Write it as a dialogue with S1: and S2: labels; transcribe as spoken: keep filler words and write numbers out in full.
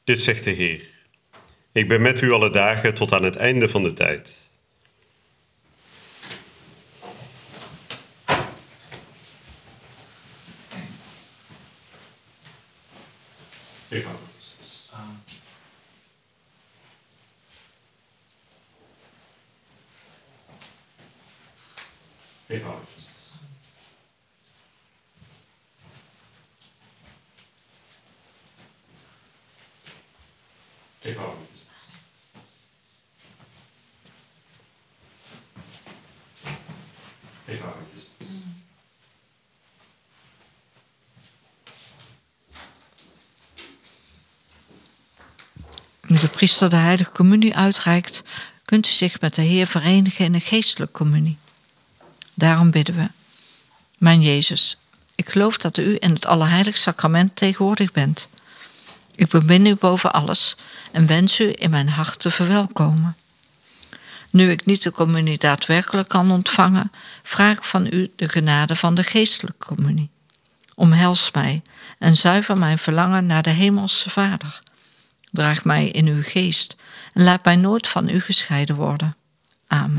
S1: Dit zegt de Heer. Ik ben met u alle dagen tot aan het einde van de tijd. Ik hou Christus. Amen. Ik hou Christus. Ik hou Christus. Ik hou Christus.
S2: Nu de priester de heilige communie uitreikt, kunt u zich met de Heer verenigen in een geestelijke communie. Daarom bidden we. Mijn Jezus, ik geloof dat u in het Allerheiligste Sacrament tegenwoordig bent. Ik bemin u boven alles en wens u in mijn hart te verwelkomen. Nu ik niet de communie daadwerkelijk kan ontvangen, vraag ik van u de genade van de geestelijke communie. Omhels mij en zuiver mijn verlangen naar de Hemelse Vader. Draag mij in uw geest en laat mij nooit van u gescheiden worden. Amen.